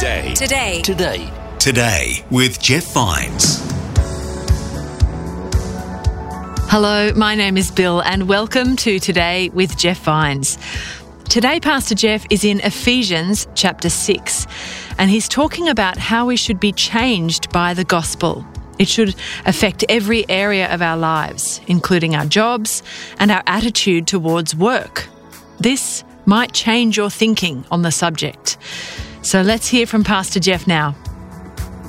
Today with Jeff Vines. Hello, my name is Bill and welcome to Today with Jeff Vines. Today, Pastor Jeff is in Ephesians chapter 6 and he's talking about how we should be changed by the gospel. It should affect every area of our lives, including our jobs and our attitude towards work. This might change your thinking on the subject. So let's hear from Pastor Jeff now.